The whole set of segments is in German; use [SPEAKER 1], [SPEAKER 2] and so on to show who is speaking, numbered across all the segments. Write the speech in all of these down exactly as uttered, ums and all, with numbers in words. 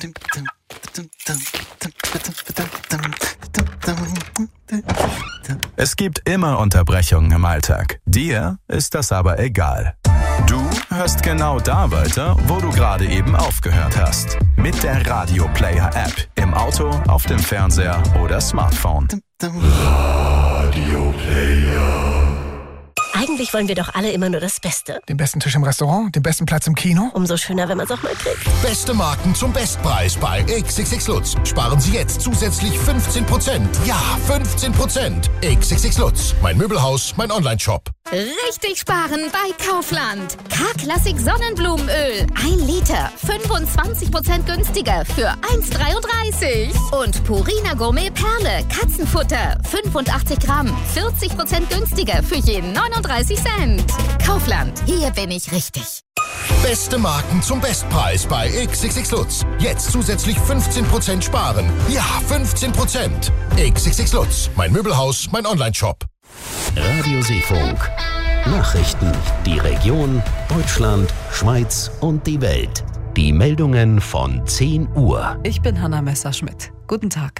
[SPEAKER 1] Es gibt immer Unterbrechungen im Alltag. Dir ist das aber egal. Du hörst genau da weiter, wo du gerade eben aufgehört hast. Mit der Radio Player App. Im Auto, auf dem Fernseher oder Smartphone.
[SPEAKER 2] Radio Player.
[SPEAKER 3] Eigentlich wollen wir doch alle immer nur das Beste.
[SPEAKER 4] Den besten Tisch im Restaurant, den besten Platz im Kino.
[SPEAKER 3] Umso schöner, wenn man es auch mal kriegt.
[SPEAKER 5] Beste Marken zum Bestpreis bei X X X Lutz. Sparen Sie jetzt zusätzlich fünfzehn Prozent. Ja, fünfzehn Prozent. X X X Lutz. Mein Möbelhaus, mein Online-Shop.
[SPEAKER 6] Richtig sparen bei Kaufland. K-Klassik Sonnenblumenöl. Ein Liter. fünfundzwanzig Prozent günstiger für eins Komma dreiunddreißig. Und Purina Gourmet Perle. Katzenfutter. fünfundachtzig Gramm. vierzig Prozent günstiger für jeden neununddreißig Cent. Kaufland. Hier bin ich richtig.
[SPEAKER 5] Beste Marken zum Bestpreis bei X X X Lutz. Jetzt zusätzlich fünfzehn Prozent sparen. Ja, fünfzehn Prozent. X X X Lutz. Mein Möbelhaus, mein Online-Shop.
[SPEAKER 7] Radio Seefunk. Nachrichten. Die Region, Deutschland, Schweiz und die Welt. Die Meldungen von zehn Uhr.
[SPEAKER 8] Ich bin Hanna Messerschmidt. Guten Tag.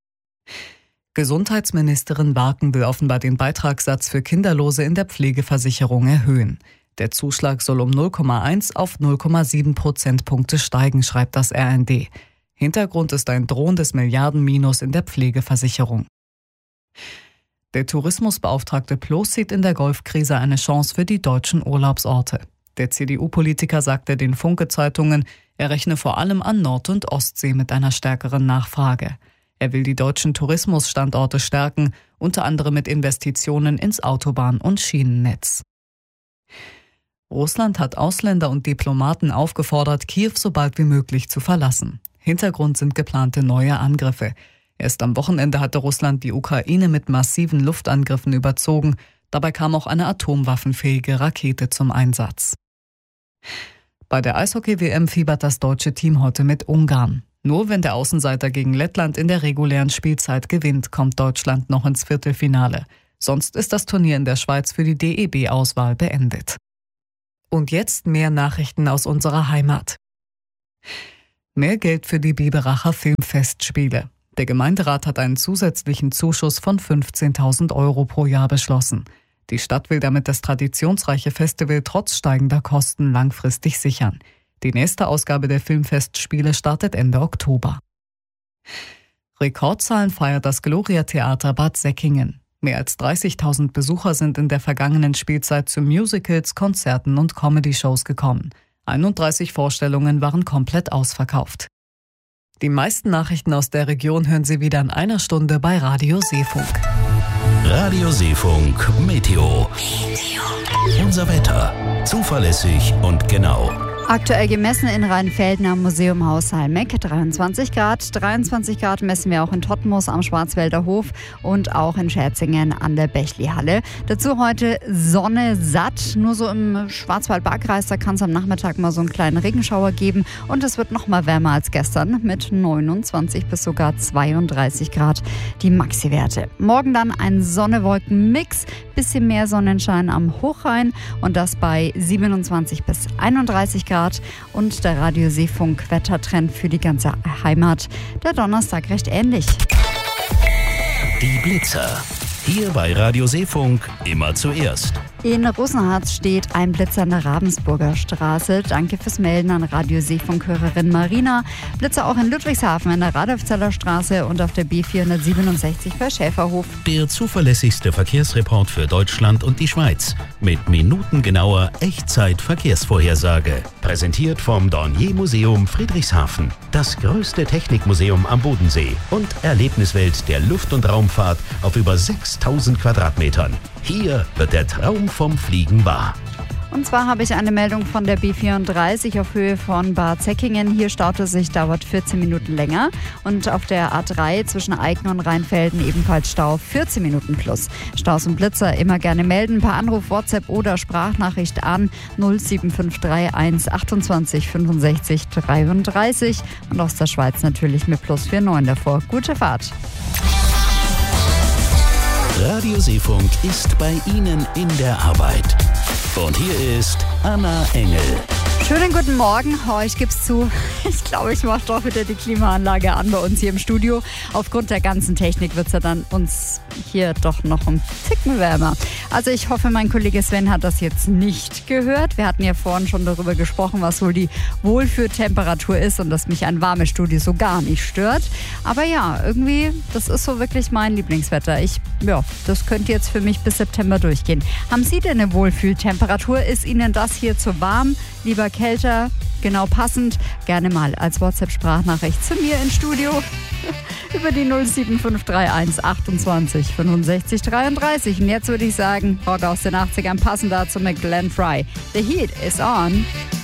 [SPEAKER 8] Gesundheitsministerin Barken will offenbar den Beitragssatz für Kinderlose in der Pflegeversicherung erhöhen. Der Zuschlag soll um null Komma eins auf null Komma sieben Prozentpunkte steigen, schreibt das R N D. Hintergrund ist ein drohendes Milliardenminus in der Pflegeversicherung. Der Tourismusbeauftragte Ploß sieht in der Golfkrise eine Chance für die deutschen Urlaubsorte. Der C D U-Politiker sagte den Funke-Zeitungen, er rechne vor allem an Nord- und Ostsee mit einer stärkeren Nachfrage. Er will die deutschen Tourismusstandorte stärken, unter anderem mit Investitionen ins Autobahn- und Schienennetz. Russland hat Ausländer und Diplomaten aufgefordert, Kiew so bald wie möglich zu verlassen. Hintergrund sind geplante neue Angriffe. Erst am Wochenende hatte Russland die Ukraine mit massiven Luftangriffen überzogen. Dabei kam auch eine atomwaffenfähige Rakete zum Einsatz. Bei der Eishockey-W M fiebert das deutsche Team heute mit Ungarn. Nur wenn der Außenseiter gegen Lettland in der regulären Spielzeit gewinnt, kommt Deutschland noch ins Viertelfinale. Sonst ist das Turnier in der Schweiz für die D E B-Auswahl beendet. Und jetzt mehr Nachrichten aus unserer Heimat. Mehr Geld für die Biberacher Filmfestspiele. Der Gemeinderat hat einen zusätzlichen Zuschuss von fünfzehntausend Euro pro Jahr beschlossen. Die Stadt will damit das traditionsreiche Festival trotz steigender Kosten langfristig sichern. Die nächste Ausgabe der Filmfestspiele startet Ende Oktober. Rekordzahlen feiert das Gloria-Theater Bad Säckingen. Mehr als dreißigtausend Besucher sind in der vergangenen Spielzeit zu Musicals, Konzerten und Comedy-Shows gekommen. einunddreißig Vorstellungen waren komplett ausverkauft. Die meisten Nachrichten aus der Region hören Sie wieder in einer Stunde bei Radio Seefunk.
[SPEAKER 7] Radio Seefunk Meteo. Meteo. Unser Wetter. Zuverlässig und genau.
[SPEAKER 9] Aktuell gemessen in Rheinfelden am Museum Haus Halmeck dreiundzwanzig Grad. dreiundzwanzig Grad messen wir auch in Todtmoos am Schwarzwälder Hof und auch in Scherzingen an der Bächli-Halle. Dazu heute Sonne satt. Nur so im Schwarzwald-Baar-Kreis, da kann es am Nachmittag mal so einen kleinen Regenschauer geben. Und es wird noch mal wärmer als gestern mit neunundzwanzig bis sogar zweiunddreißig Grad die Maxi-Werte. Morgen dann ein Sonne-Wolken-Mix. Bisschen mehr Sonnenschein am Hochrhein und das bei siebenundzwanzig bis einunddreißig Grad. Und der Radio Seefunk Wettertrend für die ganze Heimat. Der Donnerstag recht ähnlich.
[SPEAKER 7] Die Blitzer. Hier bei Radio Seefunk immer zuerst.
[SPEAKER 9] In Rosenharz steht ein Blitzer an der Ravensburger Straße. Danke fürs Melden an Radio Seefunk-Hörerin Marina. Blitzer auch in Ludwigshafen in der Radolfzeller Straße und auf der B vierhundertsiebenundsechzig bei Schäferhof.
[SPEAKER 7] Der zuverlässigste Verkehrsreport für Deutschland und die Schweiz. Mit minutengenauer Echtzeit-Verkehrsvorhersage. Präsentiert vom Dornier Museum Friedrichshafen. Das größte Technikmuseum am Bodensee. Und Erlebniswelt der Luft- und Raumfahrt auf über sechstausend Quadratmetern. Hier wird der Traum vom Fliegen wahr.
[SPEAKER 9] Und zwar habe ich eine Meldung von der B vierunddreißig auf Höhe von Bad Säckingen. Hier staut es sich, dauert vierzehn Minuten länger. Und auf der A drei zwischen Eiken und Rheinfelden ebenfalls Stau, vierzehn Minuten plus. Staus und Blitzer immer gerne melden. Per Anruf, WhatsApp oder Sprachnachricht an null sieben fünf drei eins achtundzwanzig fünfundsechzig dreiunddreißig. Und aus der Schweiz natürlich mit plus neunundvierzig davor. Gute Fahrt.
[SPEAKER 7] Radio Seefunk ist bei Ihnen in der Arbeit. Und hier ist Anna Engel.
[SPEAKER 9] Schönen guten Morgen. Oh, ich gebe es zu, ich glaube, ich mache doch wieder die Klimaanlage an bei uns hier im Studio. Aufgrund der ganzen Technik wird es ja dann uns hier doch noch ein Ticken wärmer. Also ich hoffe, mein Kollege Sven hat das jetzt nicht gehört. Wir hatten ja vorhin schon darüber gesprochen, was wohl die Wohlfühltemperatur ist und dass mich ein warmes Studio so gar nicht stört. Aber ja, irgendwie, das ist so wirklich mein Lieblingswetter. Ich, ja, das könnte jetzt für mich bis September durchgehen. Haben Sie denn eine Wohlfühltemperatur? Ist Ihnen das hier zu warm? Lieber kälter, genau passend, gerne mal als WhatsApp-Sprachnachricht zu mir ins Studio über die null sieben fünf drei eins achtundzwanzig fünfundsechzig dreiunddreißig. Und jetzt würde ich sagen, Rock aus den achtzigern, passend dazu mit Glenn Frey. The Heat is on.